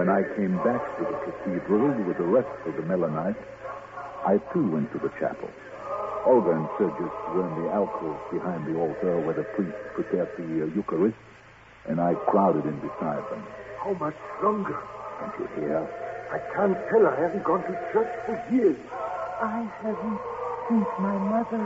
When I came back to the cathedral with the rest of the Melanites, I too went to the chapel. Olga and Sergius were in the alcove behind the altar where the priest prepared the Eucharist, and I crowded in beside them. How much longer? Can't you hear? I can't tell. I haven't gone to church for years. I haven't since my mother